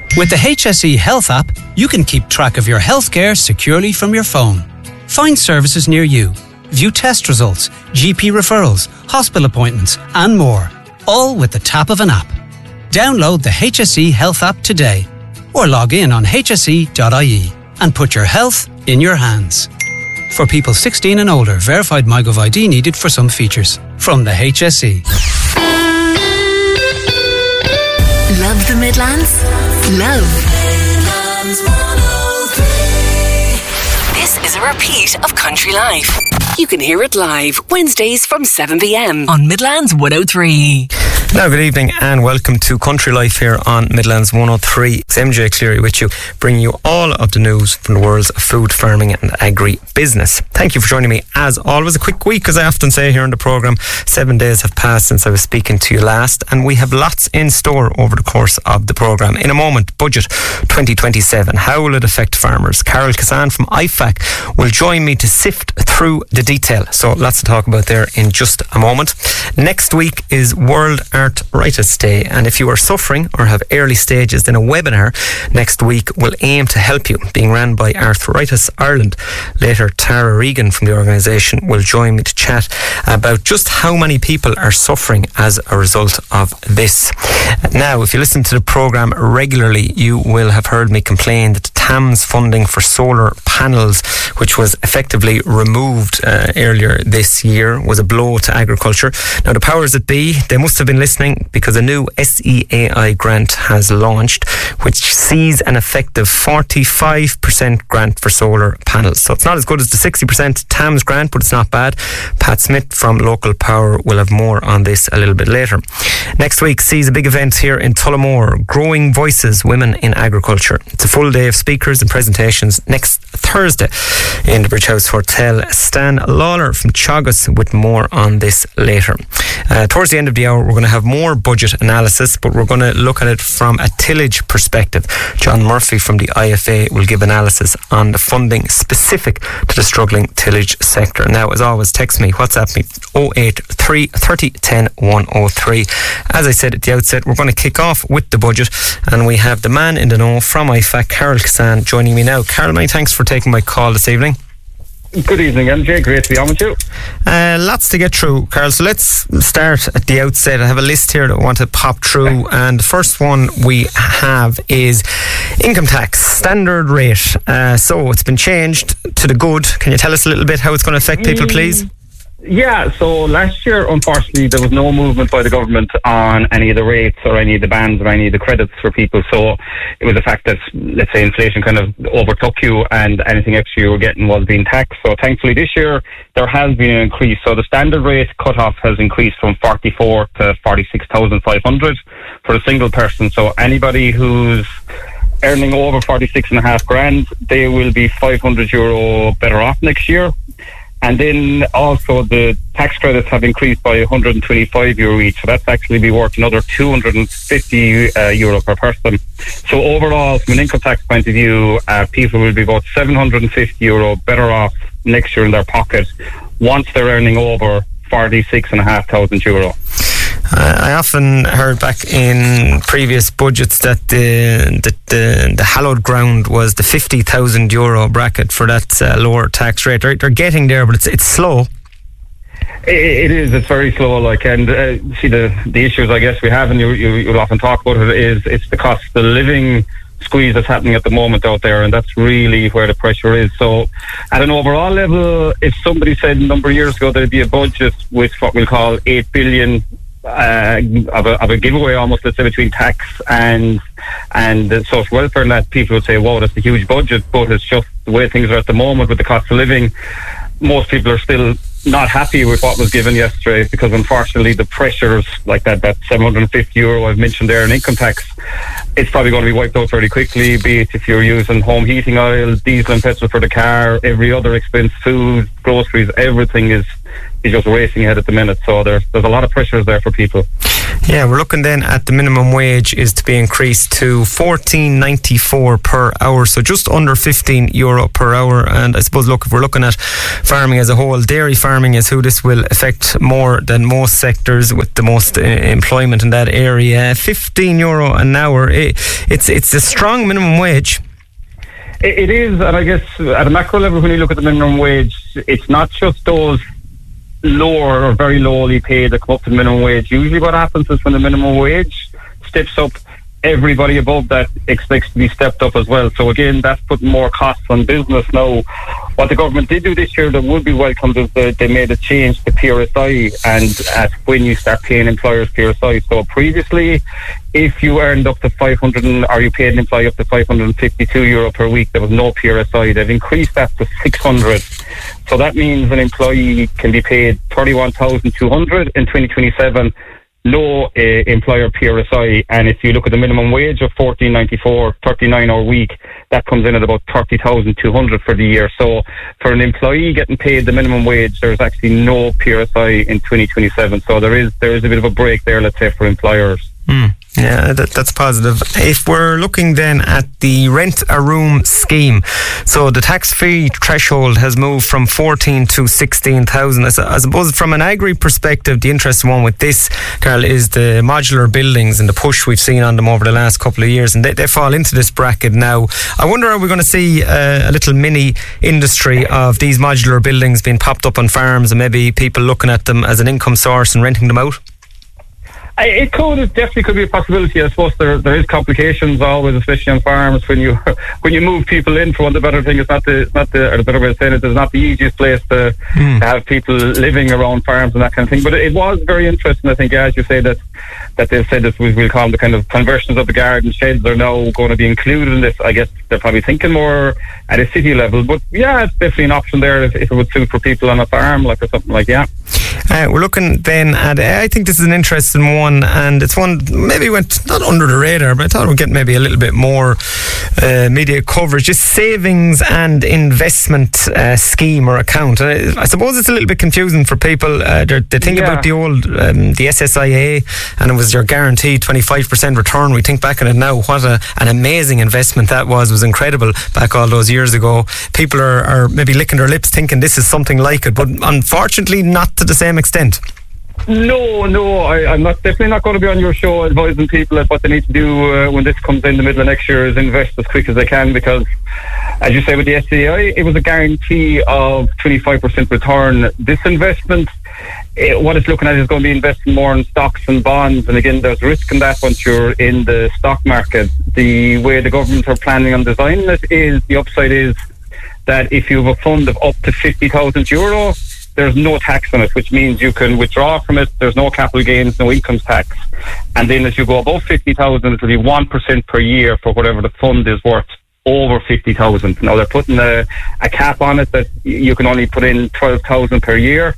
With the HSE Health app, you can keep track of your healthcare securely from your phone. Find services near you, view test results, GP referrals, hospital appointments, and more, all with the tap of an app. Download the HSE Health app today, or log in on hse.ie and put your health in your hands. For people 16 and older, verified MyGov ID needed for some features. From the HSE. Love the Midlands? Love Midlands 103. This is a repeat of Country Life. You can hear it live Wednesdays from 7 p.m. on Midlands 103. Now, good evening and welcome to Country Life here on Midlands 103. It's MJ Cleary with you, bringing you all of the news from the worlds of food, farming and agri-business. Thank you for joining me. As always, a quick week, as I often say here on the programme. 7 days have passed since I was speaking to you last, and we have lots in store over the course of the programme. In a moment, Budget 2027. How will it affect farmers? Carol Cassan from IFAC will join me to sift through the detail. So lots to talk about there in just a moment. Next week is World Arthritis Day, and if you are suffering or have early stages, then a webinar next week will aim to help you, being ran by Arthritis Ireland. Later, Tara Regan from the organisation will join me to chat about just how many people are suffering as a result of this. Now, if you listen to the programme regularly, you will have heard me complain that the TAMS funding for solar panels, which was effectively removed earlier this year, was a blow to agriculture. Now, the powers that be, they must have been listening, because a new SEAI grant has launched, which sees an effective 45% grant for solar panels. So it's not as good as the 60% TAMS grant, but it's not bad. Pat Smith from Local Power will have more on this a little bit later. Next week sees a big event here in Tullamore, Growing Voices, Women in Agriculture. It's a full day of speakers and presentations next Thursday in the Bridge House Hotel. Stan Lawler from Teagasc with more on this later. Towards the end of the hour, we're going to have more budget analysis, but we're going to look at it from a tillage perspective. John Murphy from the IFA will give analysis on the funding specific to the struggling tillage sector. Now, as always, text me, WhatsApp me, 083 30 10 103. As I said at the outset, we're going to kick off with the budget, and we have the man in the know from IFAC, Carol Cassan, joining me now. Carol, many thanks for taking my call this evening. Good evening, MJ. Great to be on with you. Lots to get through, Carol. So let's start at the outset. I have a list here that I want to pop through, and the first one we have is income tax standard rate. So it's been changed to the good. Can you tell us a little bit how it's going to affect people, please? Yeah, so last year, unfortunately, there was no movement by the government on any of the rates or any of the bans or any of the credits for people. So it was the fact that, let's say, inflation kind of overtook you and anything extra you were getting was being taxed. So thankfully this year, there has been an increase. So the standard rate cutoff has increased from 44 to 46,500 for a single person. So anybody who's earning over 46.5 grand, they will be €500 better off next year. And then also the tax credits have increased by €125 each. So that's actually be worth another €250 per person. So overall, from an income tax point of view, people will be about €750 better off next year in their pocket once they're earning over €46,500. I often heard back in previous budgets that the hallowed ground was the €50,000 bracket for that lower tax rate. They're getting there, but it's slow. It is. It's very slow. And see the issues I guess we have, and you'll often talk about it, is it's the cost of living squeeze that's happening at the moment out there, and that's really where the pressure is. So at an overall level, if somebody said a number of years ago there'd be a budget with what we'll call 8 billion of a giveaway almost, let's say, between tax and the social welfare, and that, people would say, wow, that's a huge budget. But it's just the way things are at the moment with the cost of living. Most people are still not happy with what was given yesterday, because unfortunately the pressures like that €750 I've mentioned there in income tax, it's probably going to be wiped out very quickly, be it if you're using home heating oil, diesel and petrol for the car, every other expense, food, groceries, everything is is just racing ahead at the minute. So there's a lot of pressures there for people. Yeah, we're looking then at the minimum wage is to be increased to $14.94 per hour, so just under €15 per hour. And I suppose, look, if we're looking at farming as a whole, dairy farming is who this will affect more than most sectors with the most employment in that area. €15 an hour, it's a strong minimum wage. It is, and I guess at a macro level, when you look at the minimum wage, it's not just those lower or very lowly paid that come up to the minimum wage. Usually what happens is when the minimum wage steps up, everybody above that expects to be stepped up as well. So again, that's putting more costs on business. Now, what the government did do this year that would be welcomed is that they made a change to PRSI, and that's when you start paying employers PRSI. So previously, if you earned up to 500 or you paid an employee up to €552 per week, there was no PRSI. They've increased that to 600. So that means an employee can be paid 31,200 in 2027. No employer PRSI, and if you look at the minimum wage of $14.94, 39-hour week, that comes in at about 30,200 for the year. So for an employee getting paid the minimum wage, there's actually no PRSI in 2027. So there is a bit of a break there, let's say, for employers. Yeah, that's positive. If we're looking then at the Rent a Room scheme, so the tax-free threshold has moved from 14 to 16,000. I suppose from an agri perspective, the interesting one with this, Carl, is the modular buildings and the push we've seen on them over the last couple of years, and they fall into this bracket now. I wonder, are we going to see a little mini industry of these modular buildings being popped up on farms and maybe people looking at them as an income source and renting them out? It definitely could be a possibility. I suppose there is complications always, especially on farms when you move people in. For one, the better thing is not the or the better way of saying it is not the easiest place to have people living around farms and that kind of thing. But it was very interesting. I think, as you say, that they've said that we'll call them the kind of conversions of the garden sheds are now going to be included in this. I guess they're probably thinking more at a city level. But yeah, it's definitely an option there if it would suit for people on a farm, like, or something like that. We're looking then at, I think this is an interesting one, and it's one maybe went not under the radar, but I thought it would get maybe a little bit more media coverage. Just savings and investment scheme or account. I suppose it's a little bit confusing for people. They think about the old the SSIA, and it was your guaranteed 25% return. We think back on it now, what an amazing investment that was incredible back all those years ago. People are maybe licking their lips thinking this is something like it, but unfortunately not to the same extent. No, I'm definitely not going to be on your show advising people that what they need to do when this comes in the middle of next year is invest as quick as they can, because, as you say, with the SCI, it was a guarantee of 25% return. This investment, what it's looking at is going to be investing more in stocks and bonds, and again, there's risk in that once you're in the stock market. The way the government are planning on designing it is, the upside is that if you have a fund of up to €50,000, there's no tax on it, which means you can withdraw from it. There's no capital gains, no income tax. And then as you go above 50,000, it'll be 1% per year for whatever the fund is worth over 50,000. Now they're putting a cap on it that you can only put in 12,000 per year.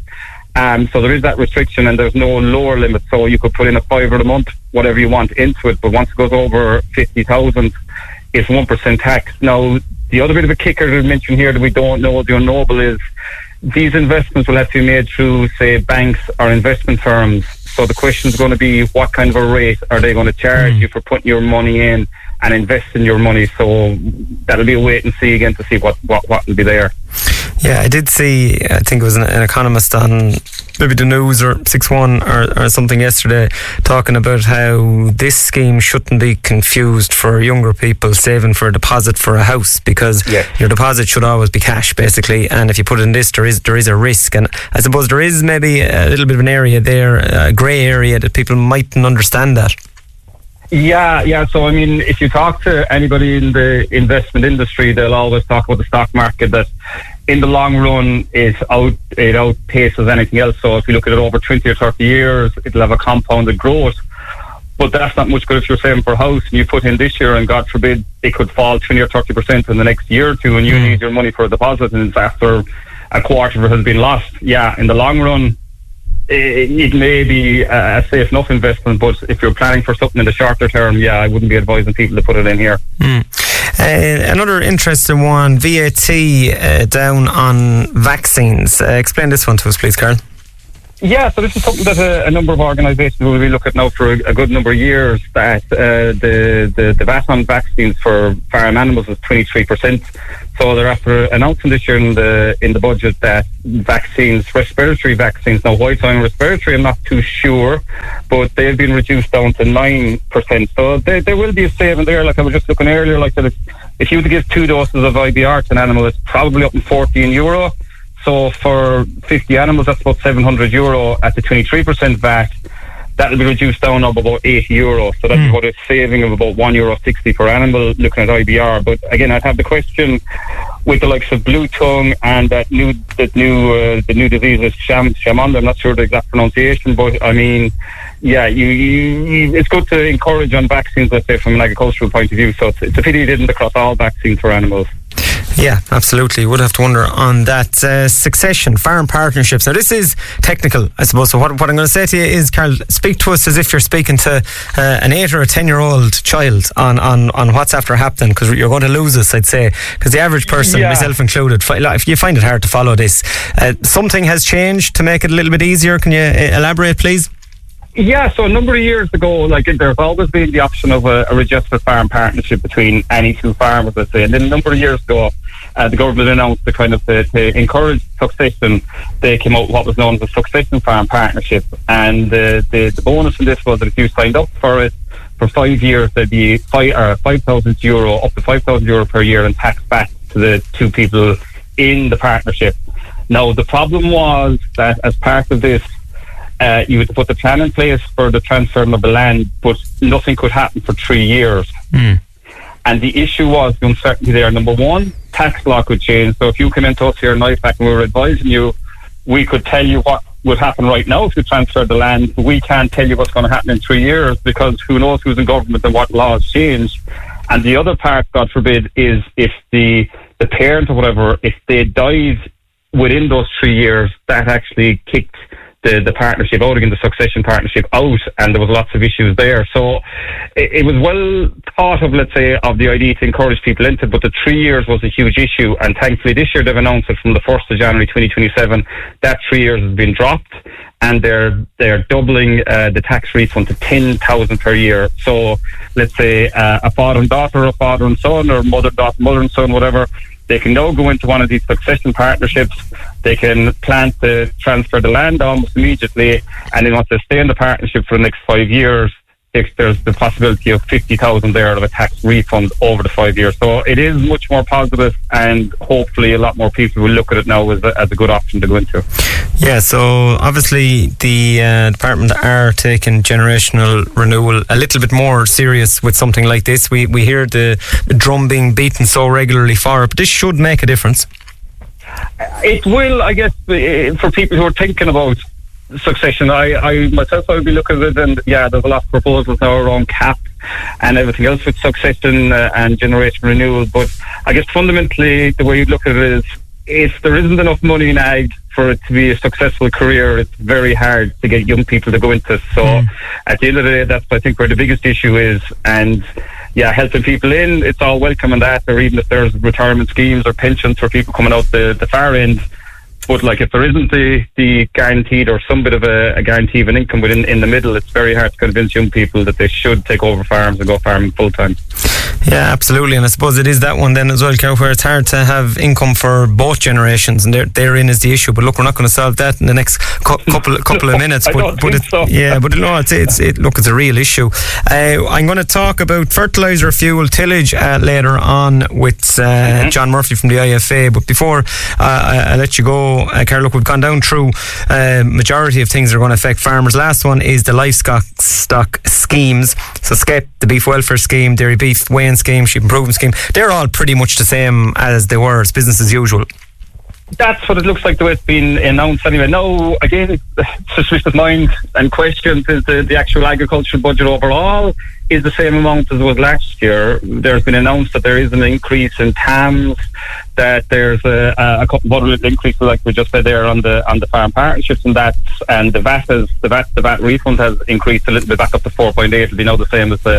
So there is that restriction, and there's no lower limit. So you could put in a $5 a month, whatever you want into it. But once it goes over 50,000, it's 1% tax. Now, the other bit of a kicker to mention here that we don't know, the unknowable, is these investments will have to be made through, say, banks or investment firms. So the question is going to be, what kind of a rate are they going to charge you for putting your money in and investing your money? So that'll be a wait and see again to see what will be there. Yeah, I did see, I think it was an economist on maybe the news or 6-1 or something yesterday, talking about how this scheme shouldn't be confused for younger people saving for a deposit for a house, because your deposit should always be cash, basically, and if you put it in this, there is a risk. And I suppose there is maybe a little bit of an area there, a grey area, that people mightn't understand that. Yeah. So, I mean, if you talk to anybody in the investment industry, they'll always talk about the stock market, that in the long run it outpaces anything else. So if you look at it over 20 or 30 years, it'll have a compounded growth. But that's not much good if you're saving for a house and you put in this year, and God forbid it could fall 20 or 30% in the next year or two, and you need your money for a deposit, and after a quarter of it has been lost. Yeah, in the long run, it may be a safe enough investment, but if you're planning for something in the shorter term, I wouldn't be advising people to put it in here. Another interesting one, VAT down on vaccines. Explain this one to us, please, Carl. Yeah, so this is something that a number of organisations will be looking at now for a good number of years, that the VAT on vaccines for farm animals is 23%. So they're after announcing this year in the budget that vaccines, respiratory vaccines, now white on respiratory, I'm not too sure, but they've been reduced down to 9%. So there will be a saving there. Like I was just looking earlier, like that if you were to give 2 doses of IBR to an animal, it's probably up in €14. So for 50 animals, that's about €700 at the 23% VAT. That'll be reduced down of about €80. So that's about a saving of about €1.60 per animal looking at IBR. But again, I'd have the question with the likes of blue tongue and the new disease is Shamanda. I'm not sure the exact pronunciation, but I mean, yeah, it's good to encourage on vaccines, let's say, from an agricultural point of view. So it's a pity it isn't across all vaccines for animals. Yeah, absolutely. Would have to wonder on that. Succession, farm partnerships. Now, this is technical, I suppose. So what I'm going to say to you is, Carl, speak to us as if you're speaking to an 8 or a 10-year-old child on what's after happening, because you're going to lose us, I'd say. Because the average person, myself included, if you find it hard to follow this, something has changed to make it a little bit easier. Can you elaborate, please? Yeah, so a number of years ago, like there's always been the option of a registered farm partnership between any two farmers, let's say. And then a number of years ago, the government announced to encourage succession. They came out with what was known as a succession farm partnership. And the bonus in this was that if you signed up for it for 5 years, there'd be €5,000, up to €5,000 per year, and tax back to the two people in the partnership. Now, the problem was that as part of this, you had to put the plan in place for the transfer of the land, but nothing could happen for 3 years. And the issue was the uncertainty there. Number one, tax law could change. So if you came into us here in IFAC and we were advising you, we could tell you what would happen right now if you transferred the land. We can't tell you what's going to happen in 3 years, because who knows who's in government and what laws change. And the other part, God forbid, is if the parent or whatever, if they died within those 3 years, that actually kicked the partnership out again, the succession partnership out, and there was lots of issues there. So it was well thought of, let's say, of the idea to encourage people into it, but the 3 years was a huge issue, and thankfully this year they've announced it from the 1st of January 2027, that 3 years has been dropped, and they're doubling the tax refund to $10,000 per year. So let's say a father and daughter, a father and son, or mother and son, whatever, they can now go into one of these succession partnerships. They can plan to transfer the land almost immediately, and then once they stay in the partnership for the next 5 years, there's the possibility of $50,000 there of a tax refund over the 5 years. So it is much more positive, and hopefully a lot more people will look at it now as a good option to go into. Yeah, so obviously the department are taking generational renewal a little bit more serious with something like this. We hear the drum being beaten so regularly for it, but this should make a difference. It will, I guess, for people who are thinking about succession. I myself, I would be looking at it, and yeah, there's a lot of proposals now around CAP and everything else with succession and generation renewal. But I guess fundamentally, the way you look at it is, if there isn't enough money in ag for it to be a successful career, it's very hard to get young people to go into it. So at the end of the day, that's, I think, where the biggest issue is. And yeah, helping people in, it's all welcome in that, or even if there's retirement schemes or pensions for people coming out the far end. But like, if there isn't the guaranteed or some bit of a guarantee of an income in the middle, it's very hard to convince young people that they should take over farms and go farming full time. Yeah, absolutely. And I suppose it is that one then as well, Cal, where it's hard to have income for both generations, and therein is the issue. But look, we're not going to solve that in the next couple of minutes. Yeah, but no, it's a real issue. I'm going to talk about fertiliser fuel tillage later on with John Murphy from the IFA. But before I let you go, Carl, look, we've gone down through majority of things that are going to affect farmers. Last one is the livestock schemes. So SCEP, the beef welfare scheme, dairy beef weighing scheme, sheep improvement scheme, they're all pretty much the same as they were. It's business as usual. That's what it looks like the way it's been announced anyway. Now, again, suspicious mind and questions is the actual agricultural budget overall is the same amount as it was last year. There's been announced that there is an increase in TAMs, that there's a couple of other increases, like we just said there, on the farm partnerships, and the VAT refund has increased a little bit back up to 4.8. It'll be now the same as the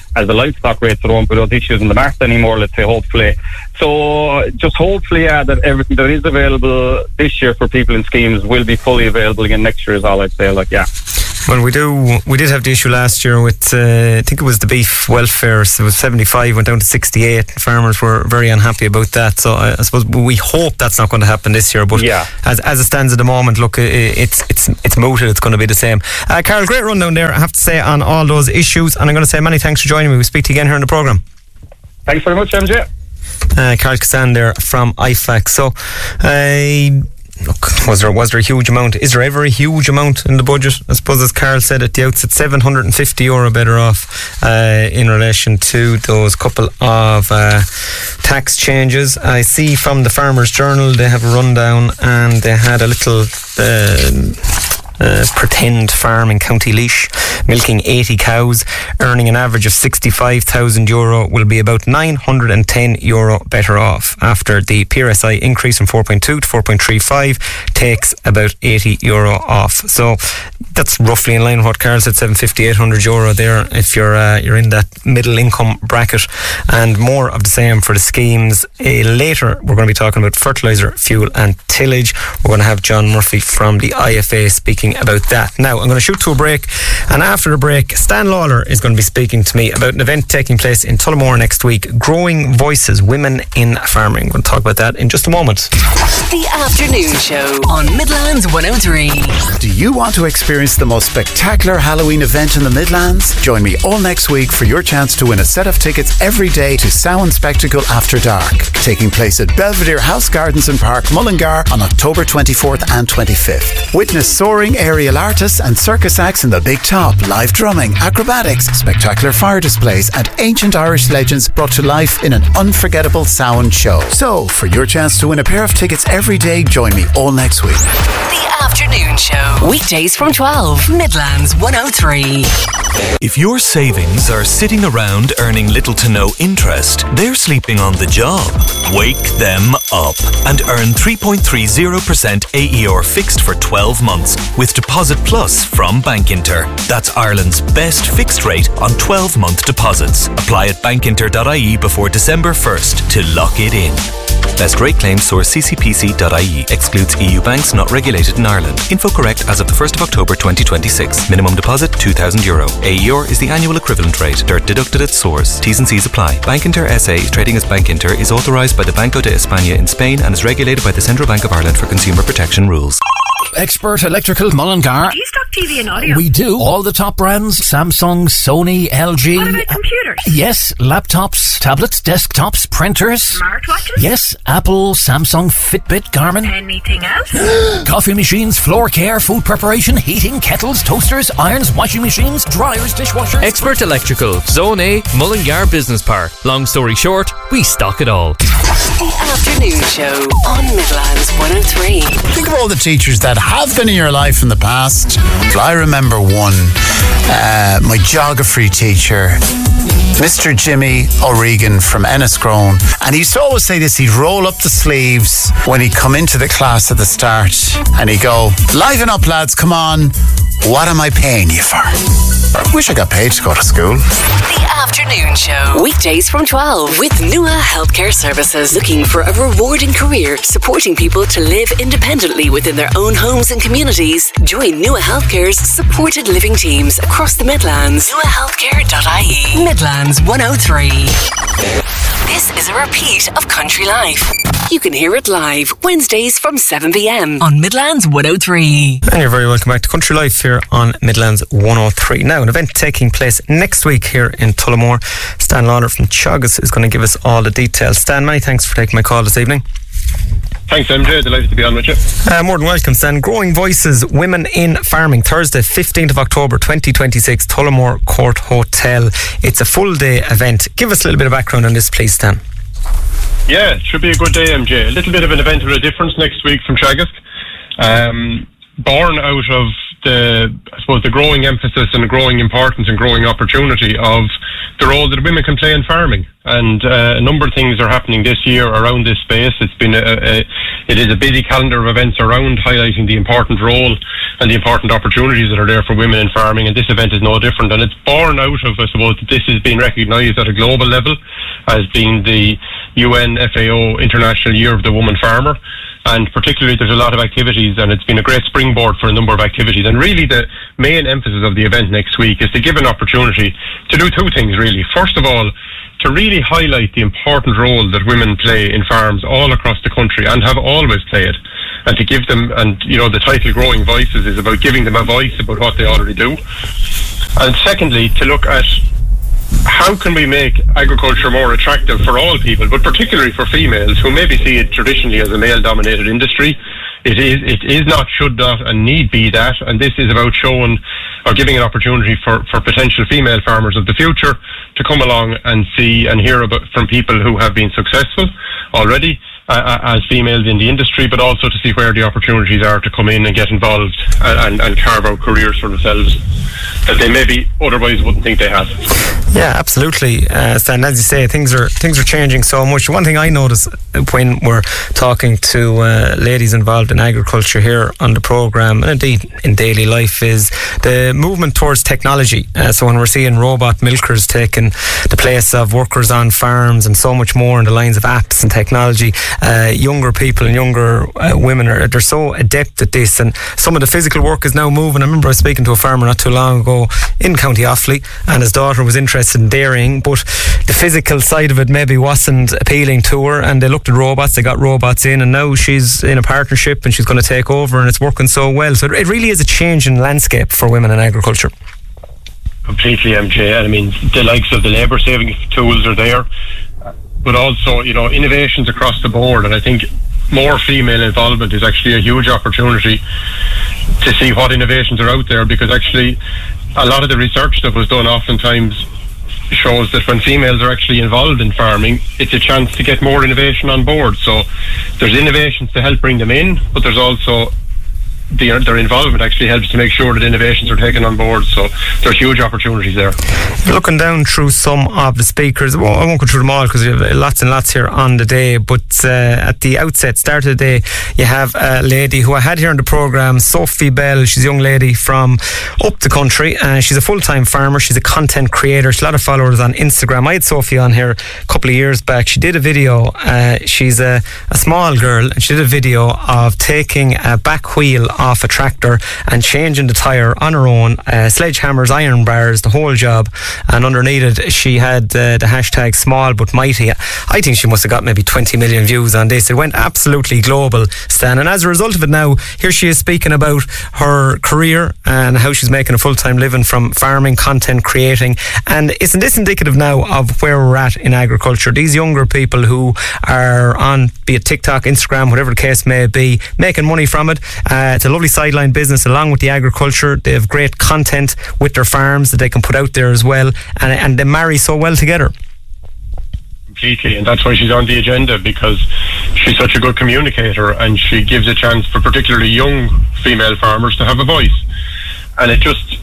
as the livestock rates, there won't be those issues in the market anymore, let's say, hopefully. So just hopefully, that everything that is available this year for people in schemes will be fully available again next year is all I'd say, Well, we did have the issue last year with, I think it was the beef welfare. So it was 75, went down to 68. Farmers were very unhappy about that. So I suppose we hope that's not going to happen this year. But as it stands at the moment, look, it's mooted. It's going to be the same. Carol, great rundown there, I have to say, on all those issues. And I'm going to say many thanks for joining me. We'll speak to you again here in the programme. Thanks very much, MJ. Carol Cassan there from IFAC. So, look, was there a huge amount? Is there ever a huge amount in the budget? I suppose, as Carl said at the outset, €750 better off in relation to those couple of tax changes. I see from the Farmers Journal they have a rundown, and they had a little pretend farm in County Laois, milking 80 cows, earning an average of €65,000, will be about €910 better off after the PRSI increase from 4.2 to 4.35 takes about €80 off. So that's roughly in line with what Carl said, €750, €800 there if you're in that middle income bracket, and more of the same for the schemes. Later we're going to be talking about fertiliser, fuel and tillage. We're going to have John Murphy from the IFA speaking about that. Now I'm going to shoot to a break, and after the break Stan Lawler is going to be speaking to me about an event taking place in Tullamore next week, Growing Voices, Women in Farming. We're going to talk about that in just a moment. The Afternoon Show on Midlands 103. Do you want to experience the most spectacular Halloween event in the Midlands? Join me all next week for your chance to win a set of tickets every day to Samhain Spectacle After Dark, taking place at Belvedere House Gardens and Park, Mullingar, on October 24th and 25th. Witness soaring aerial artists and circus acts in the Big Top, live drumming, acrobatics, spectacular fire displays and ancient Irish legends brought to life in an unforgettable Samhain show. So, for your chance to win a pair of tickets every day, join me all next week. The Afternoon Show, weekdays from 12, Midlands 103. If your savings are sitting around earning little to no interest, they're sleeping on the job. Wake them up and earn 3.30% AER fixed for 12 months with Deposit Plus from Bankinter. That's Ireland's best fixed rate on 12-month deposits. Apply at bankinter.ie before December 1st to lock it in. Best rate claim source ccpc.ie. Excludes EU banks not regulated in Ireland. Info correct as of the 1st of October 2026. Minimum deposit €2,000. AER is the annual equivalent rate. Dirt deducted at source. T's and C's apply. Bankinter SA, trading as Bankinter, is authorised by the Banco de España in Spain and is regulated by the Central Bank of Ireland for consumer protection rules. Expert Electrical Mullingar. Do you stock TV and audio? We do. All the top brands: Samsung, Sony, LG. What about computers? Yes. Laptops, tablets, desktops, printers. Smartwatches? Yes. Apple, Samsung, Fitbit, Garmin. Anything else? Coffee machines, floor care, food preparation, heating, kettles, toasters, irons, washing machines, dryers, dishwashers. Expert Electrical, Zone A, Mullingar Business Park. Long story short, we stock it all. The Afternoon Show on Midlands 103. Think of all the teachers that have been in your life in the past. I remember one, my geography teacher, Mr. Jimmy O'Regan from Enniscrone, and he used to always say this: he'd roll up the sleeves when he'd come into the class at the start and he'd go, "Liven up lads, come on, what am I paying you for?" I wish I got paid to go to school. The Afternoon Show, weekdays from 12 with Nua Healthcare Services. Looking for a rewarding career supporting people to live independently within their own homes and communities? Join Nua Healthcare's supported living teams across the Midlands. NuaHealthcare.ie. Midlands 103. This is a repeat of Country Life. You can hear it live Wednesdays from 7pm on Midlands 103. And you're very welcome back to Country Life here on Midlands 103. Now, an event taking place next week here in Tullamore. Stan Lawler from Teagasc is going to give us all the details. Stan, many thanks for taking my call this evening. Thanks, MJ. Delighted to be on with you. More than welcome, Stan. Growing Voices, Women in Farming, Thursday, 15th of October 2026, Tullamore Court Hotel. It's a full day event. Give us a little bit of background on this, please, Stan. Yeah, it should be a good day, MJ. A little bit of an event with a difference next week from Teagasc. Born out of the growing emphasis and the growing importance and growing opportunity of the role that women can play in farming. And a number of things are happening this year around this space. It's been it is a busy calendar of events around highlighting the important role and the important opportunities that are there for women in farming, and this event is no different. And it's born out of, I suppose, that this has been recognised at a global level as being the UN FAO International Year of the Woman Farmer. And particularly there's a lot of activities, and it's been a great springboard for a number of activities. And really the main emphasis of the event next week is to give an opportunity to do two things, really. First of all, to really highlight the important role that women play in farms all across the country and have always played, and to give them, and the title Growing Voices is about giving them a voice about what they already do. And secondly, to look at how can we make agriculture more attractive for all people, but particularly for females who maybe see it traditionally as a male-dominated industry. It is not, should not, and need be that. And this is about showing or giving an opportunity for potential female farmers of the future to come along and see and hear about from people who have been successful already as females in the industry, but also to see where the opportunities are to come in and get involved and carve out careers for themselves that they maybe otherwise wouldn't think they had. Yeah, absolutely, Stan. As you say, things are changing so much. One thing I notice when we're talking to ladies involved in agriculture here on the programme, and indeed in daily life, is the movement towards technology. So when we're seeing robot milkers taking the place of workers on farms and so much more in the lines of apps and technology, younger people and younger women they're so adept at this, and some of the physical work is now moving. I remember I was speaking to a farmer not too long ago in County Offaly, and his daughter was interested in dairying, but the physical side of it maybe wasn't appealing to her, and they looked at robots, they got robots in, and now she's in a partnership and she's going to take over, and it's working so well. So it really is a change in landscape for women in agriculture. Completely, MJ. I mean, the likes of the labour saving tools are there, but also, innovations across the board. And I think more female involvement is actually a huge opportunity to see what innovations are out there, because actually a lot of the research that was done oftentimes shows that when females are actually involved in farming, it's a chance to get more innovation on board. So there's innovations to help bring them in, but there's also their involvement actually helps to make sure that innovations are taken on board. So there's huge opportunities there. Looking down through some of the speakers, I won't go through them all because we have lots and lots here on the day, but at the outset, start of the day, you have a lady who I had here on the programme, Sophie Bell. She's a young lady from up the country. She's a full-time farmer. She's a content creator. She's a lot of followers on Instagram. I had Sophie on here a couple of years back. She did a video. She's a small girl, and she did a video of taking a back wheel off a tractor and changing the tyre on her own, sledgehammers, iron bars, the whole job. And underneath it she had the hashtag small but mighty. I think she must have got maybe 20 million views on this. It went absolutely global, Stan, and as a result of it now, here she is speaking about her career and how she's making a full-time living from farming, content creating. And isn't this indicative now of where we're at in agriculture? These younger people who are on, be it TikTok, Instagram, whatever the case may be, making money from it. It's a lovely sideline business along with the agriculture. They have great content with their farms that they can put out there as well, and they marry so well together. Completely, and that's why she's on the agenda, because she's such a good communicator, and she gives a chance for particularly young female farmers to have a voice. And it just,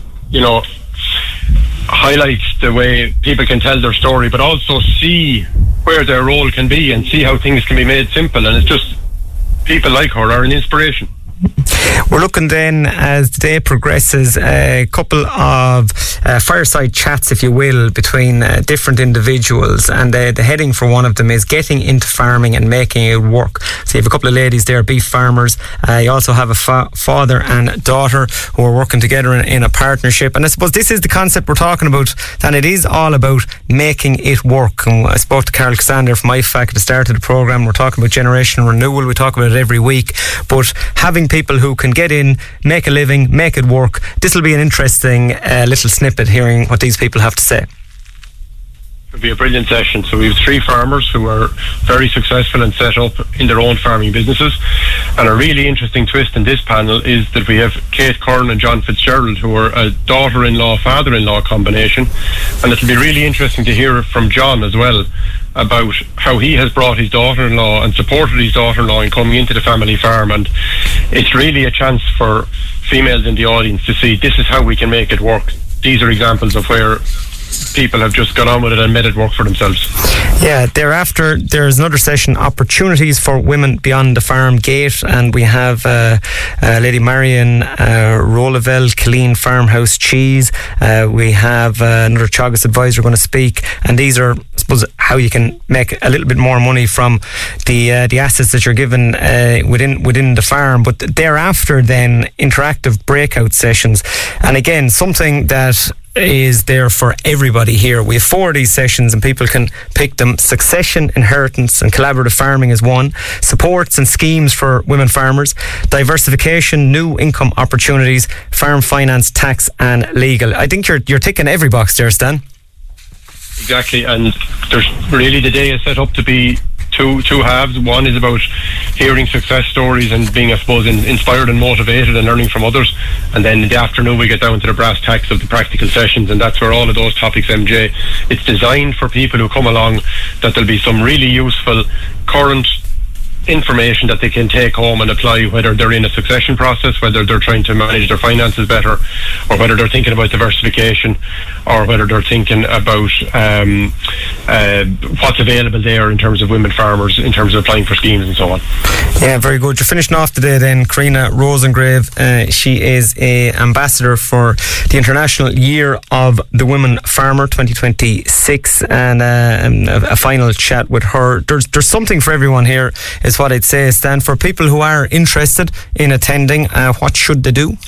highlights the way people can tell their story, but also see where their role can be and see how things can be made simple. And it's just, people like her are an inspiration. We're looking then, as the day progresses, a couple of fireside chats, if you will, between different individuals, and the heading for one of them is getting into farming and making it work. So you have a couple of ladies there, beef farmers. You also have a father and daughter who are working together in a partnership, and I suppose this is the concept we're talking about, and it is all about making it work. And I spoke to Carol Casander from IFAC at the start of the programme. We're talking about generational renewal. We talk about it every week, but having people who can get in, make a living, make it work. This will be an interesting little snippet, hearing what these people have to say. It'll be a brilliant session. So we have 3 farmers who are very successful and set up in their own farming businesses. And a really interesting twist in this panel is that we have Kate Curran and John Fitzgerald, who are a daughter-in-law, father-in-law combination. And it'll be really interesting to hear from John as well about how he has brought his daughter-in-law and supported his daughter-in-law in coming into the family farm. And it's really a chance for females in the audience to see this is how we can make it work. These are examples of where people have just got on with it and made it work for themselves. Yeah, thereafter there's another session, Opportunities for Women Beyond the Farm Gate, and we have Lady Marion Rolavel, Killeen Farmhouse Cheese. We have another Teagasc advisor going to speak, and these are, I suppose, how you can make a little bit more money from the assets that you're given within the farm. But thereafter then interactive breakout sessions, and again something that is there for everybody here. We have 4 of these sessions and people can pick them. Succession, inheritance and collaborative farming is one. Supports and schemes for women farmers. Diversification, new income opportunities, farm finance, tax and legal. I think you're ticking every box there, Stan. Exactly, and there's really, the day is set up to be two halves. One is about hearing success stories and being, I suppose, inspired and motivated and learning from others. And then in the afternoon we get down to the brass tacks of the practical sessions, and that's where all of those topics, MJ, it's designed for people who come along, that there'll be some really useful current information that they can take home and apply, whether they're in a succession process, whether they're trying to manage their finances better, or whether they're thinking about diversification, or whether they're thinking about what's available there in terms of women farmers, in terms of applying for schemes and so on. Yeah, very good. You're finishing off today then, Karina Rosengrave. She is a ambassador for the International Year of the Women Farmer 2026, and a final chat with her. There's something for everyone here, is what I'd say, Stan. For people who are interested in attending, what should they do?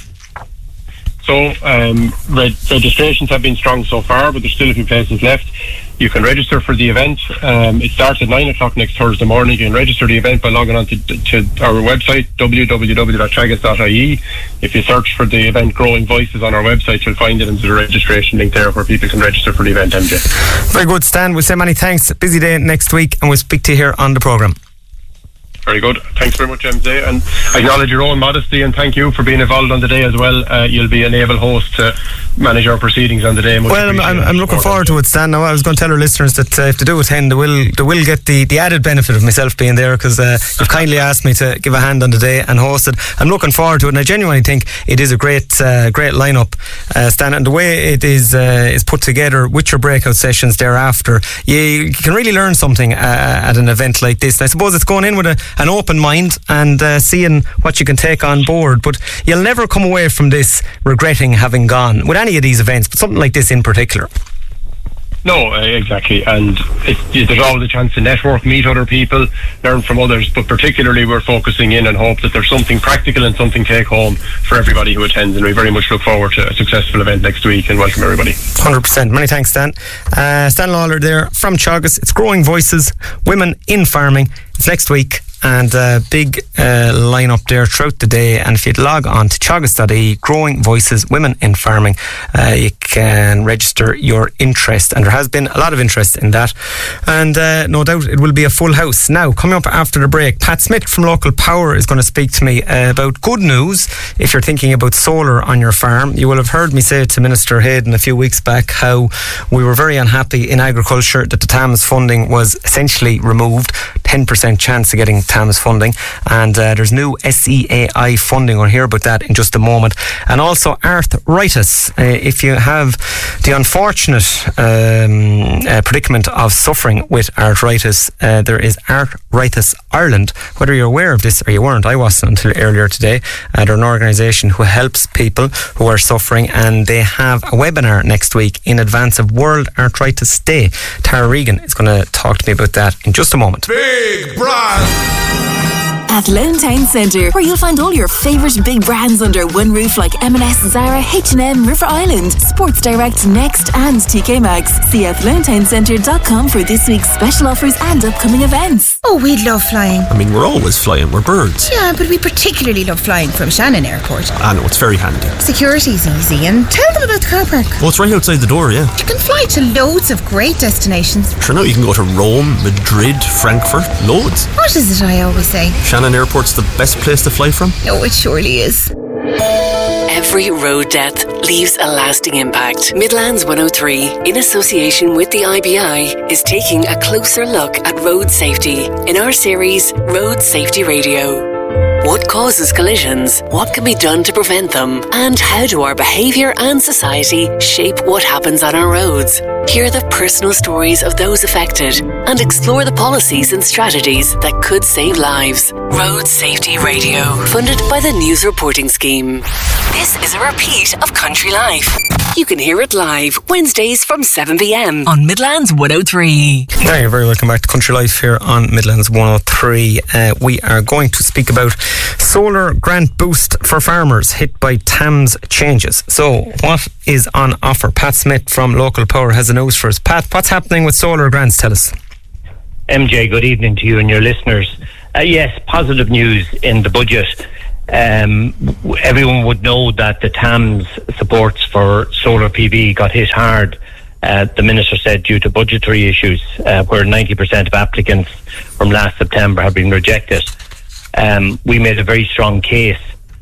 So registrations have been strong so far, but there's still a few places left. You can register for the event. It starts at 9 o'clock next Thursday morning. You can register the event by logging on to our website, www.teagasc.ie. If you search for the event Growing Voices on our website, you'll find it, and there's a registration link there where people can register for the event, MJ. Very good, Stan. We'll say many thanks. Busy day next week, and we'll speak to you here on the programme. Very good. Thanks very much, MJ, and acknowledge your own modesty, and thank you for being involved on the day as well. You'll be an able host to manage our proceedings on the day. Well, I'm looking forward to it, Stan. Now, I was going to tell our listeners that if they do attend, they will get the added benefit of myself being there, because you've kindly asked me to give a hand on the day and host it. I'm looking forward to it, and I genuinely think it is a great lineup, Stan, and the way it is put together with your breakout sessions thereafter, you can really learn something at an event like this. And I suppose it's going in with an open mind and seeing what you can take on board, but you'll never come away from this regretting having gone with any of these events, but something like this in particular. No, exactly, and there's always a chance to network, meet other people, learn from others, but particularly we're focusing in and hope that there's something practical and something take home for everybody who attends, and we very much look forward to a successful event next week, and welcome everybody. 100%. Many thanks, Stan. Stan Lawler there from Teagasc. It's Growing Voices, Women in Farming. It's next week, and big line-up there throughout the day. And if you'd log on to teagasc.ie, Growing Voices, Women in Farming, you can register your interest, and there has been a lot of interest in that, and no doubt it will be a full house. Now, coming up after the break, Pat Smith from Local Power is going to speak to me about good news if you're thinking about solar on your farm. You will have heard me say to Minister Hayden a few weeks back how we were very unhappy in agriculture that the TAMS funding was essentially removed. 10% chance of getting TAMS funding, and there's new SEAI funding. We'll hear about that in just a moment. And also arthritis. If you have the unfortunate predicament of suffering with arthritis, there is Arthritis Ireland. Whether you're aware of this or you weren't, I wasn't until earlier today. They're an organisation who helps people who are suffering, and they have a webinar next week in advance of World Arthritis Day. Tara Regan is going to talk to me about that in just a moment. Big Brand! At Lone Town Centre, where you'll find all your favourite big brands under one roof, like M&S, Zara, H&M, River Island, Sports Direct, Next and TK Maxx. See athlonetowncentre.com for this week's special offers and upcoming events. Oh, we love flying. I mean, we're always flying, we're birds. Yeah, but we particularly love flying from Shannon Airport. I know, it's very handy. Security's easy, and tell them about the car park. Well, it's right outside the door, yeah. You can fly to loads of great destinations. Sure, now you can go to Rome, Madrid, Frankfurt, loads. What is it I always say? Shannon Airport's the best place to fly from? Oh, it surely is. Every road death leaves a lasting impact. Midlands 103, in association with the IBI, is taking a closer look at road safety in our series Road Safety Radio. What causes collisions? What can be done to prevent them? And how do our behaviour and society shape what happens on our roads? Hear the personal stories of those affected and explore the policies and strategies that could save lives. Road Safety Radio, funded by the News Reporting Scheme. This is a repeat of Country Life. You can hear it live Wednesdays from 7 p.m. on Midlands 103. Hi, you're very welcome back to Country Life here on Midlands 103. We are going to speak about solar grant boost for farmers hit by TAMS changes. So, what is on offer? Pat Smith from Local Power has the news for us. Pat, what's happening with solar grants? Tell us. MJ, good evening to you and your listeners. Yes, positive news in the budget. Everyone would know that the TAMS supports for solar PV got hit hard, the Minister said, due to budgetary issues, where 90% of applicants from last September have been rejected. We made a very strong case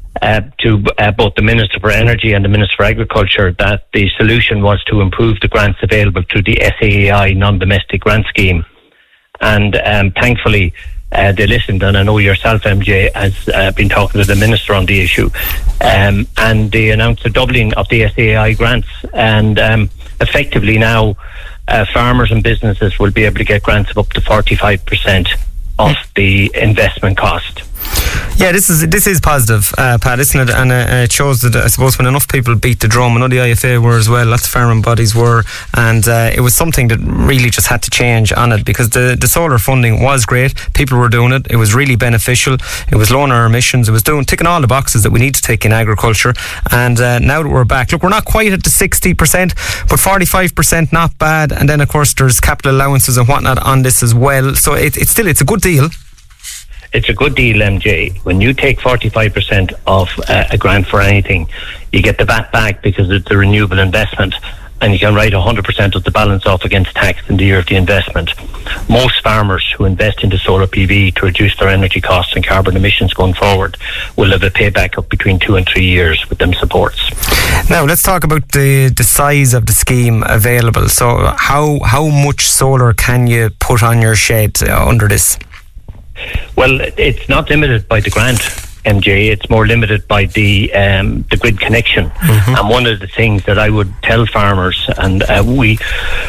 to both the Minister for Energy and the Minister for Agriculture that the solution was to improve the grants available through the SAAI non-domestic grant scheme. And thankfully, they listened, and I know yourself, MJ, has been talking to the Minister on the issue, and they announced a doubling of the SAAI grants, and effectively now farmers and businesses will be able to get grants of up to 45% of the investment cost. Yeah, this is positive, Pat, isn't it? And it shows that, I suppose, when enough people beat the drum, I know the IFA were as well, lots of farming bodies were, and it was something that really just had to change on it, because the solar funding was great, people were doing it, it was really beneficial, it was lowering our emissions, it was ticking all the boxes that we need to tick in agriculture, and now that we're back, look, we're not quite at the 60%, but 45% not bad, and then of course there's capital allowances and whatnot on this as well, so it's a good deal. It's a good deal, MJ. When you take 45% of a grant for anything, you get the VAT back because it's a renewable investment, and you can write 100% of the balance off against tax in the year of the investment. Most farmers who invest into solar PV to reduce their energy costs and carbon emissions going forward will have a payback of between 2 and 3 years with them supports. Now let's talk about the size of the scheme available. So how much solar can you put on your shed under this? Well, it's not limited by the grant, MJ. It's more limited by the grid connection. Mm-hmm. And one of the things that I would tell farmers, and we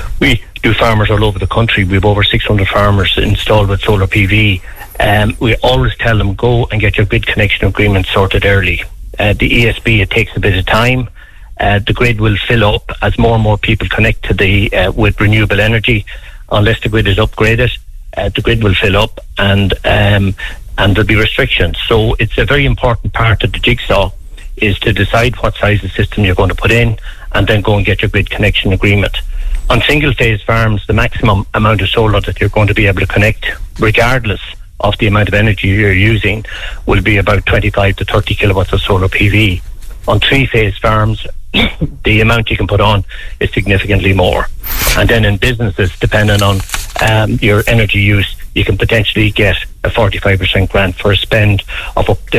do farmers all over the country. We have over 600 farmers installed with solar PV. We always tell them, go and get your grid connection agreement sorted early. The ESB, it takes a bit of time. The grid will fill up as more and more people connect to the with renewable energy. Unless the grid is upgraded, the grid will fill up, and there'll be restrictions. So it's a very important part of the jigsaw is to decide what size of system you're going to put in, and then go and get your grid connection agreement. On single phase farms, the maximum amount of solar that you're going to be able to connect, regardless of the amount of energy you're using, will be about 25 to 30 kilowatts of solar PV. On 3-phase farms, the amount you can put on is significantly more. And then in businesses, depending on your energy use, you can potentially get a 45% grant for a spend of up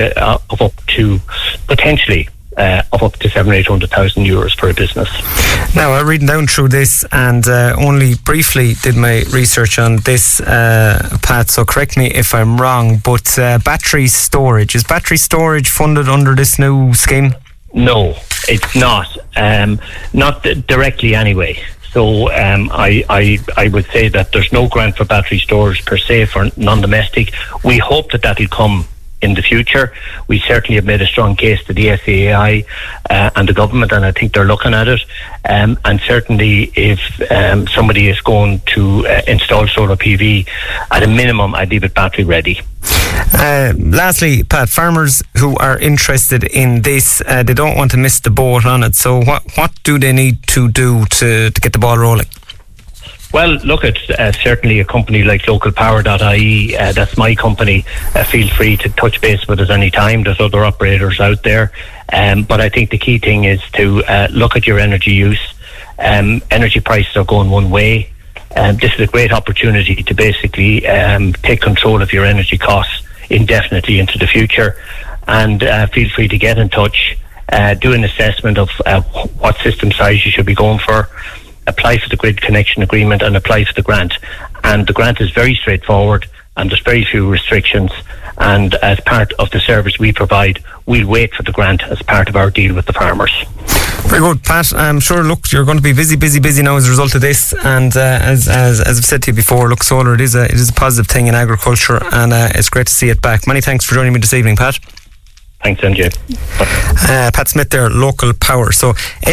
to potentially of up to 700,000 or 800,000 euros for a business. Now, I'm reading down through this, and only briefly did my research on this, Pat, so correct me if I'm wrong, but battery storage, is battery storage funded under this new scheme? No, it's not. Not directly anyway. So I would say that there's no grant for battery storage per se for non-domestic. We hope that that'll come in the future. We certainly have made a strong case to the SAAI and the government, and I think they're looking at it. And certainly if somebody is going to install solar PV, at a minimum I'd leave it battery ready. Lastly, Pat, farmers who are interested in this, they don't want to miss the boat on it, so what do they need to do to get the ball rolling? Well, look, it's certainly a company like localpower.ie, that's my company. Feel free to touch base with us any time. There's other operators out there. But I think the key thing is to look at your energy use. Energy prices are going one way. This is a great opportunity to basically take control of your energy costs indefinitely into the future. And feel free to get in touch, do an assessment of what system size you should be going for, apply for the grid connection agreement and apply for the grant. And the grant is very straightforward, and there's very few restrictions. And as part of the service we provide, we'll wait for the grant as part of our deal with the farmers. Very good, Pat. I'm sure, look, you're going to be busy now as a result of this. And as I've said to you before, look, solar, it is a positive thing in agriculture, and it's great to see it back. Many thanks for joining me this evening, Pat. Thanks, MJ. Pat Smith there, Local Power. So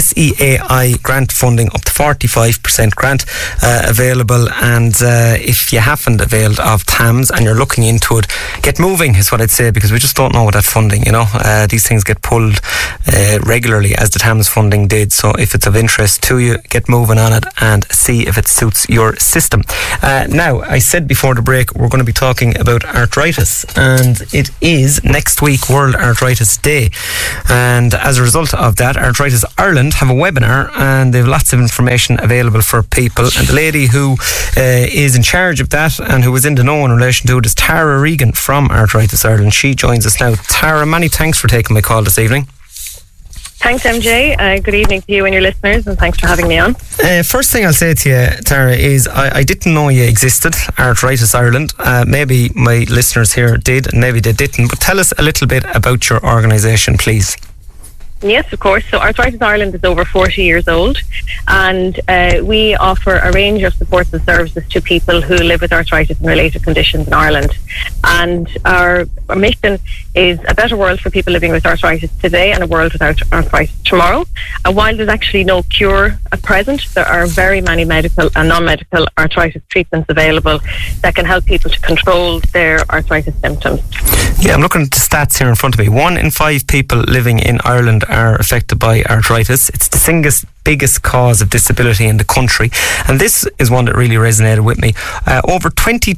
SEAI grant funding up to 45% grant available, and if you haven't availed of TAMS and you're looking into it, get moving is what I'd say, because we just don't know what that funding, these things get pulled regularly, as the TAMS funding did. So if it's of interest to you, get moving on it and see if it suits your system. Now, I said before the break we're going to be talking about arthritis, and it is next week World Arthritis Day, and as a result of that, Arthritis Ireland have a webinar, and they have lots of information available for people, and the lady who is in charge of that and who was in the know in relation to it is Tara Regan from Arthritis Ireland. She joins us now. Tara, many thanks for taking my call this evening. Thanks, MJ. Good evening to you and your listeners, and thanks for having me on. First thing I'll say to you, Tara, is I didn't know you existed, Arthritis Ireland. Maybe my listeners here did, and maybe they didn't, but tell us a little bit about your organisation, please. Yes, of course. So Arthritis Ireland is over 40 years old, and we offer a range of supports and services to people who live with arthritis and related conditions in Ireland. And our mission is a better world for people living with arthritis today and a world without arthritis tomorrow. And while there's actually no cure at present, there are very many medical and non-medical arthritis treatments available that can help people to control their arthritis symptoms. Yeah, I'm looking at the stats here in front of me. 1 in 5 people living in Ireland are affected by arthritis. It's the biggest cause of disability in the country, and this is one that really resonated with me. Over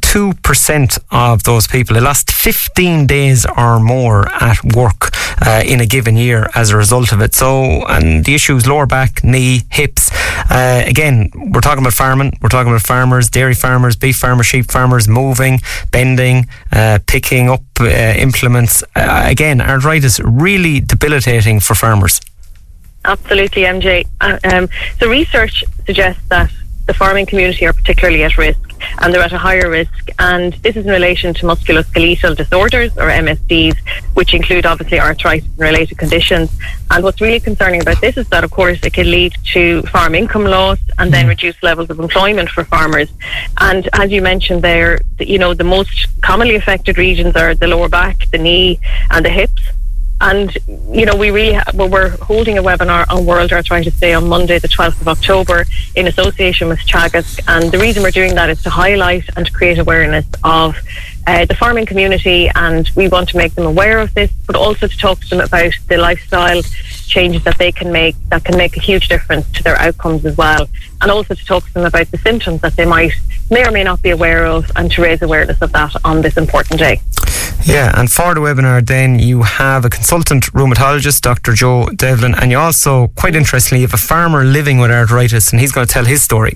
22% of those people have lost 15 days or more at work in a given year as a result of it. So, and the issues: lower back, knee, hips. Again, we're talking about farming, we're talking about farmers, dairy farmers, beef farmers, sheep farmers, moving, bending, picking up implements. Again, arthritis really debilitating for farmers. Absolutely, MJ. So research suggests that the farming community are particularly at risk, and they're at a higher risk, and this is in relation to musculoskeletal disorders, or MSDs, which include obviously arthritis and related conditions. And what's really concerning about this is that, of course, it can lead to farm income loss and then reduced levels of employment for farmers. And as you mentioned there, the most commonly affected regions are the lower back, the knee and the hips. And, we're holding a webinar on World Arthritis Day on Monday, the 12th of October, in association with Teagasc. And the reason we're doing that is to highlight and to create awareness of the farming community, and we want to make them aware of this, but also to talk to them about the lifestyle changes that they can make, that can make a huge difference to their outcomes as well, and also to talk to them about the symptoms that they may or may not be aware of, and to raise awareness of that on this important day. Yeah, and for the webinar then you have a consultant rheumatologist, Dr. Joe Devlin, and you also, quite interestingly, you have a farmer living with arthritis, and he's going to tell his story.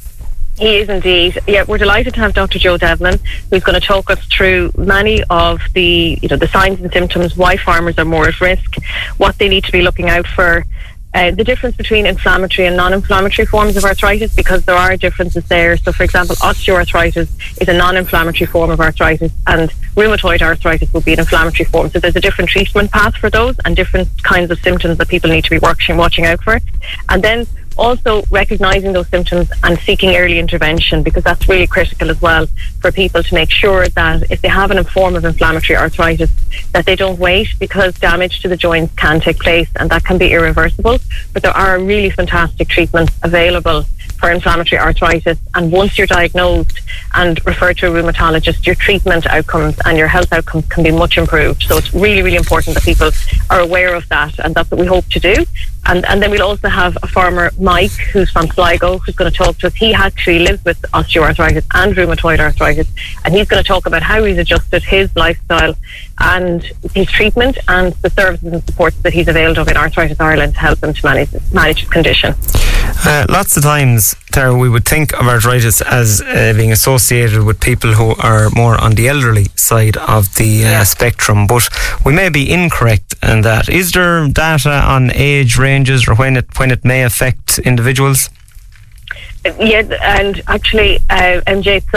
He is indeed. Yeah, we're delighted to have Dr. Joe Devlin, who's going to talk us through many of the signs and symptoms, why farmers are more at risk, what they need to be looking out for, the difference between inflammatory and non-inflammatory forms of arthritis, because there are differences there. So, for example, osteoarthritis is a non-inflammatory form of arthritis, and rheumatoid arthritis will be an inflammatory form. So there's a different treatment path for those, and different kinds of symptoms that people need to be watching out for. And then also recognising those symptoms and seeking early intervention, because that's really critical as well for people to make sure that if they have a form of inflammatory arthritis, that they don't wait, because damage to the joints can take place and that can be irreversible. But there are really fantastic treatments available for inflammatory arthritis, and once you're diagnosed and referred to a rheumatologist, your treatment outcomes and your health outcomes can be much improved. So it's really, really important that people are aware of that, and that's what we hope to do. And then we'll also have a farmer, Mike, who's from Sligo, who's going to talk to us. He actually lives with osteoarthritis and rheumatoid arthritis, and he's going to talk about how he's adjusted his lifestyle and his treatment and the services and supports that he's availed of in Arthritis Ireland to help him to manage his condition. Lots of times, Tara, we would think of arthritis as being associated with people who are more on the elderly side of the spectrum, but we may be incorrect in that. Is there data on age ranges or when it may affect individuals? Yeah, and actually, MJ, so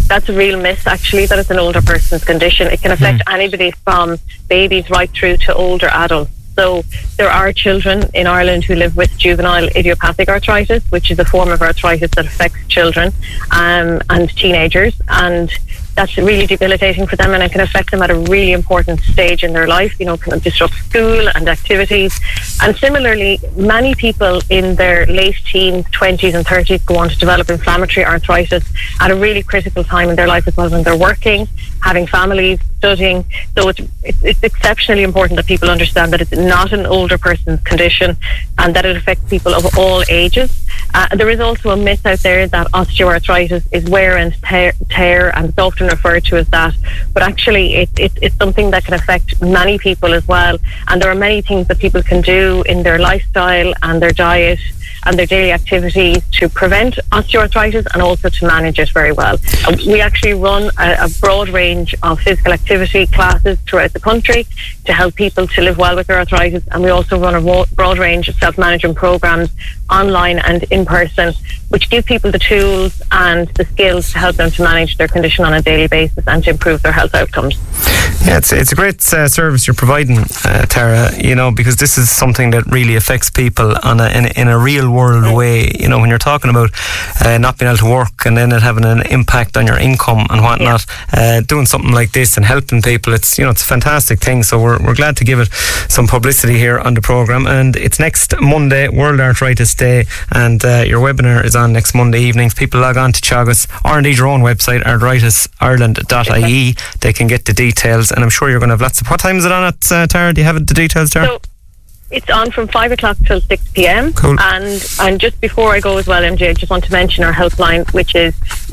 that's a real myth, actually, that it's an older person's condition. It can affect anybody from babies right through to older adults. So there are children in Ireland who live with juvenile idiopathic arthritis, which is a form of arthritis that affects children and teenagers, and that's really debilitating for them, and it can affect them at a really important stage in their life. Can disrupt school and activities. And similarly, many people in their late teens, 20s and 30s go on to develop inflammatory arthritis at a really critical time in their life as well, when they're working, having families, studying. So it's exceptionally important that people understand that it's not an older person's condition and that it affects people of all ages. There is also a myth out there that osteoarthritis is wear and tear, and it's often referred to as that, but actually it's something that can affect many people as well. And there are many things that people can do in their lifestyle and their diet and their daily activities to prevent osteoarthritis and also to manage it very well. We actually run a broad range of physical activity classes throughout the country to help people to live well with their arthritis, and we also run a broad range of self-management programs online and in person, which give people the tools and the skills to help them to manage their condition on a daily basis and to improve their health outcomes. Yeah, it's a great service you're providing, Tara, because this is something that really affects people in a real world way. When you're talking about not being able to work and then it having an impact on your income and whatnot, doing something like this and helping people, it's a fantastic thing. So we're glad to give it some publicity here on the programme. And it's next Monday, World Arthritis Day, and your webinar is on next Monday evenings. People log on to Teagasc, or indeed your own website, arthritisireland.ie. They can get the details, and I'm sure you're going to have lots of... What time is it on at, Tara? Do you have the details, Tara? So it's on from 5 o'clock till 6 p.m. Cool. And just before I go as well, MJ, I just want to mention our helpline, which is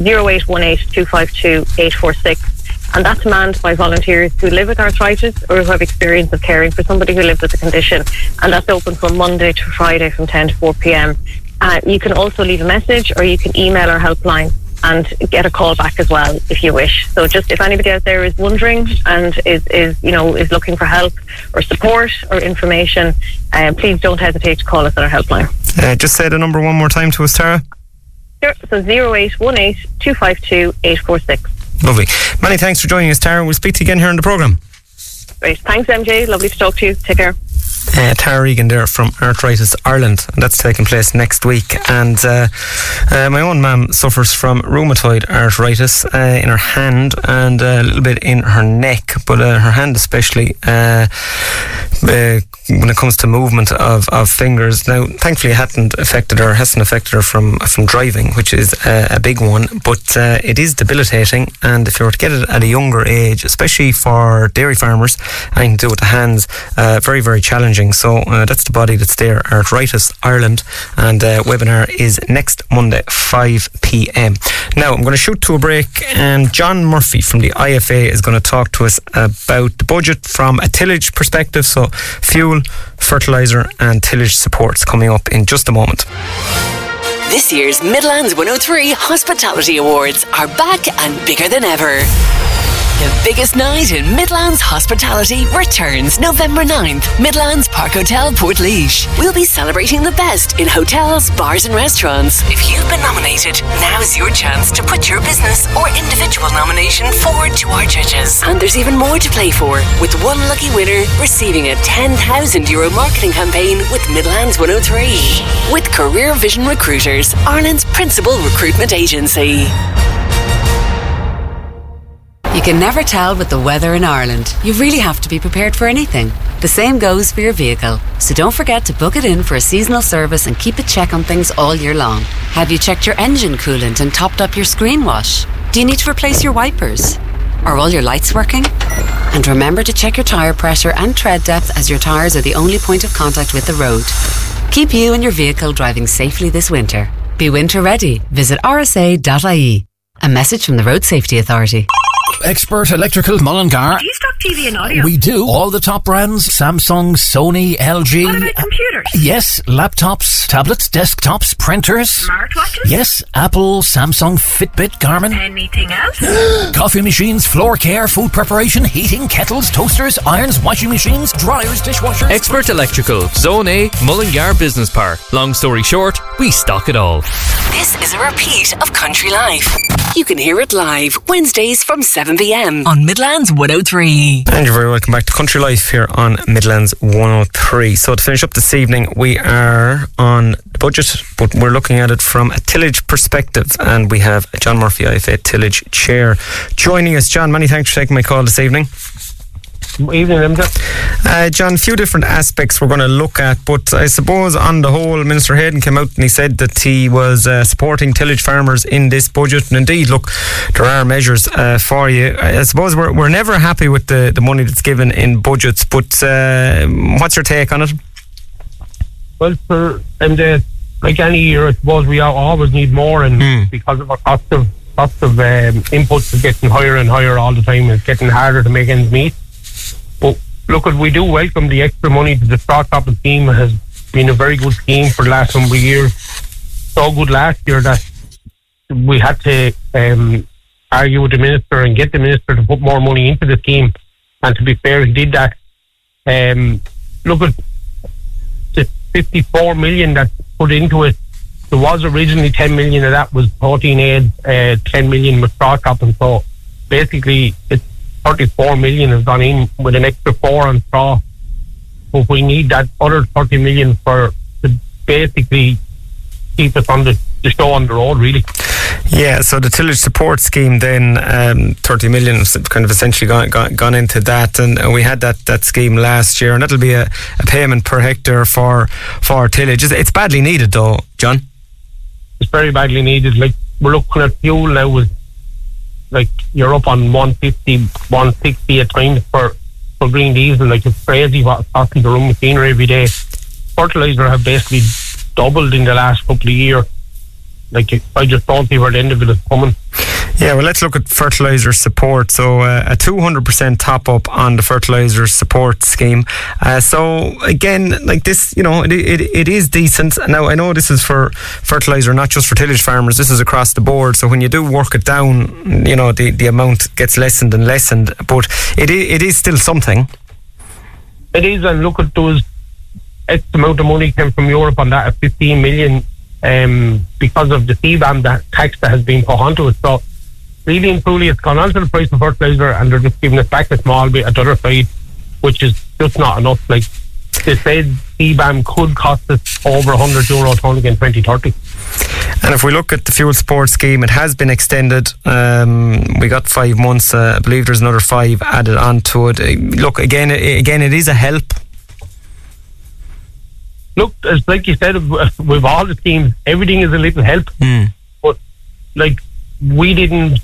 0818 252 846. And that's manned by volunteers who live with arthritis or who have experience of caring for somebody who lives with the condition. And that's open from Monday to Friday from 10 to 4 p.m. You can also leave a message, or you can email our helpline and get a call back as well if you wish. So just if anybody out there is wondering and is looking for help or support or information, please don't hesitate to call us on our helpline. Just say the number one more time to us, Tara. Sure. So 0818 252 846. Lovely. Many thanks for joining us, Tara. We'll speak to you again here on the programme. Great. Thanks, MJ. Lovely to talk to you. Take care. Tara Regan there from Arthritis Ireland, and that's taking place next week. And my own mum suffers from rheumatoid arthritis in her hand and a little bit in her neck, but her hand especially when it comes to movement of fingers. Now, thankfully it hasn't affected her from driving, which is a big one, but it is debilitating. And if you were to get it at a younger age, especially for dairy farmers, anything to do with the hands, very, very challenging. So that's the body that's there, Arthritis Ireland, and webinar is next Monday 5 p.m. Now I'm going to shoot to a break, and John Murphy from the IFA is going to talk to us about the budget from a tillage perspective, so fuel, fertiliser and tillage supports, coming up in just a moment. This year's Midlands 103 Hospitality Awards are back and bigger than ever. The biggest night in Midlands hospitality returns November 9th, Midlands Park Hotel, Portlaoise. We'll be celebrating the best in hotels, bars and restaurants. If you've been nominated, now's your chance to put your business or individual nomination forward to our judges. And there's even more to play for, with one lucky winner receiving a €10,000 marketing campaign with Midlands 103. With Career Vision Recruiters, Ireland's principal recruitment agency. You can never tell with the weather in Ireland. You really have to be prepared for anything. The same goes for your vehicle. So don't forget to book it in for a seasonal service and keep a check on things all year long. Have you checked your engine coolant and topped up your screen wash? Do you need to replace your wipers? Are all your lights working? And remember to check your tyre pressure and tread depth, as your tyres are the only point of contact with the road. Keep you and your vehicle driving safely this winter. Be winter ready. Visit rsa.ie. A message from the Road Safety Authority. Expert Electrical Mullingar. Do you stock TV and audio? We do. All the top brands: Samsung, Sony, LG. What about computers? Yes, laptops, tablets, desktops, printers. Smartwatches? Yes, Apple, Samsung, Fitbit, Garmin. Anything else? Coffee machines, floor care, food preparation, heating, kettles, toasters, irons, washing machines, dryers, dishwashers. Expert Electrical, Zone A, Mullingar Business Park. Long story short, we stock it all. This is a repeat of Country Life. You can hear it live Wednesdays from 7 p.m. on Midlands 103. And you're very welcome back to Country Life here on Midlands 103. So to finish up this evening, we are on the budget, but we're looking at it from a tillage perspective, and we have John Murphy, IFA Tillage Chair, joining us. John, many thanks for taking my call this evening. Evening, John, a few different aspects we're going to look at, but I suppose on the whole, Minister Hayden came out and he said that he was supporting tillage farmers in this budget, and indeed, look, there are measures for you. I suppose we're never happy with the money that's given in budgets, but what's your take on it? Well, for like any year, I suppose we always need more, and because of our cost of inputs is getting higher and higher all the time, it's getting harder to make ends meet. But look, we do welcome the extra money. The straw cropping scheme has been a very good scheme for the last number of years. So good last year that we had to argue with the minister and get the minister to put more money into the scheme. And to be fair, he did that. Look at the 54 million that's put into it. There was originally 10 million of that was protein aid, 10 million was straw cropping. So basically, it's 34 million has gone in with an extra 4 on straw. But we need that other 30 million to basically keep us on the show on the road, really. Yeah, so the tillage support scheme then, 30 million has kind of essentially gone into that, and we had that scheme last year, and that'll be a payment per hectare for tillage. It's badly needed though, John. It's very badly needed. Like, we're looking at fuel now with, like, you're up on 150, 160 at times for green diesel. Like, it's crazy what's costing to run machinery every day. Fertiliser have basically doubled in the last couple of years. Like, I just don't see where the end of it is coming. Yeah, well, let's look at fertiliser support. So a 200% top up on the fertiliser support scheme. So again, like this, you know, it is decent. Now, I know this is for fertiliser, not just for tillage farmers. This is across the board. So when you do work it down, you know, the amount gets lessened and lessened. But it is still something. It is, and look at those X amount of money came from Europe on that, 15 million, because of the CBAM tax that has been put onto it. So really and truly, it's gone onto the price of fertiliser, and they're just giving us back a small bit at the other side, which is just not enough. Like, they said CBAM could cost us over €100 a tonne in 2030. And if we look at the fuel support scheme, it has been extended. We got 5 months. I believe there's another 5 added onto it. Look, again, it is a help. Look, it's like you said, with all the schemes, everything is a little help. But, like, we didn't...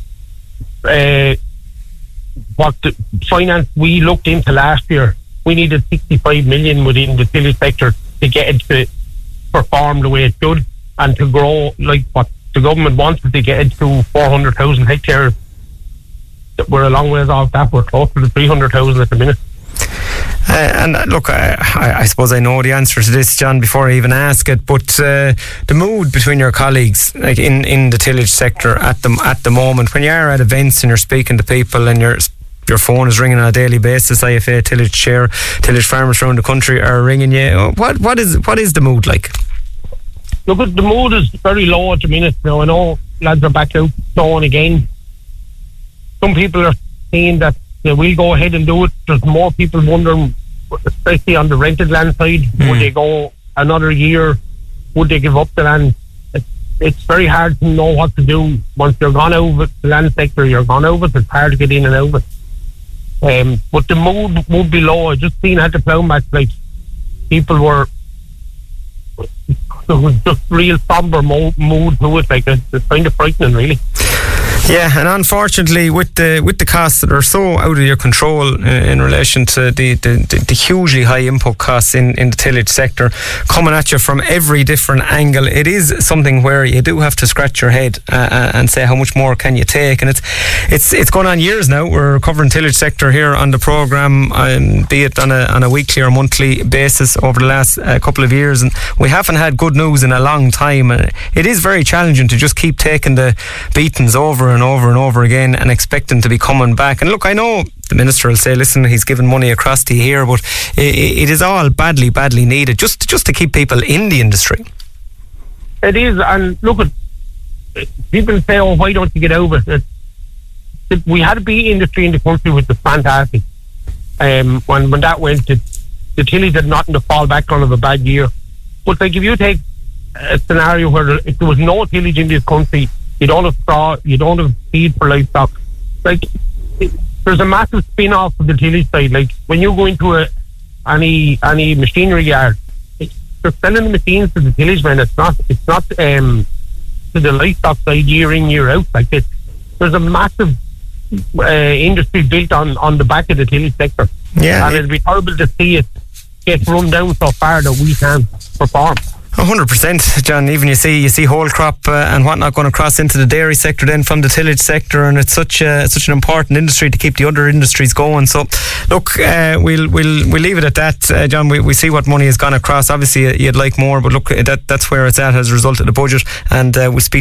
what the finance we looked into last year, we needed 65 million within the tillage sector to get it to perform the way it should and to grow like what the government wants to get it to 400,000 hectares. We're a long ways off that. We're close to the 300,000 at the minute. And look, I suppose I know the answer to this, John, before I even ask it, but the mood between your colleagues, like in the tillage sector at the moment, when you are at events and you're speaking to people and your phone is ringing on a daily basis, IFA Tillage Chair, tillage farmers around the country are ringing you, what is the mood like? Look, the mood is very low at the minute. Now, I know lads are back out sowing again. Some people are saying that they will go ahead and do it. There's more people wondering, especially on the rented land side, would they go another year? Would they give up the land? It's very hard to know what to do. Once you're gone over the land sector, you're gone over it. It's hard to get in and out of it. But the mood would be low. I just seen at the Ploughmatch, like, people were, there was just real somber mood to it. Like, it's kind of frightening, really. Yeah, and unfortunately, with the costs that are so out of your control in relation to the hugely high input costs in the tillage sector coming at you from every different angle, it is something where you do have to scratch your head and say how much more can you take. And it's going on years now. We're covering tillage sector here on the programme, be it on a weekly or monthly basis over the last couple of years, and we haven't had good news in a long time. And it is very challenging to just keep taking the beatings over and over and over again and expecting to be coming back. And look, I know the minister will say, listen, he's given money across to here, but it is all badly needed just to keep people in the industry. It is, and look, people say, "Oh, why don't you get out of it?" We had a big industry in the country, which was fantastic. When that went, the tillage had nothing to fall back on of a bad year. But like, if you take a scenario where if there was no tillage in this country, you don't have straw, you don't have feed for livestock. Like, there's a massive spin-off of the tillage side. Like, when you go into any machinery yard, they're selling the machines to the tillage man. It's not to the livestock side year in, year out. Like, there's a massive industry built on the back of the tillage sector. Yeah, and it'd be horrible to see it get run down so far that we can't perform. 100%, John. Even you see whole crop and whatnot going across into the dairy sector then from the tillage sector, and it's such an important industry to keep the other industries going. So look, we'll leave it at that, John. We see what money has gone across. Obviously you'd like more, but look, that's where it's at as a result of the budget, and we'll speak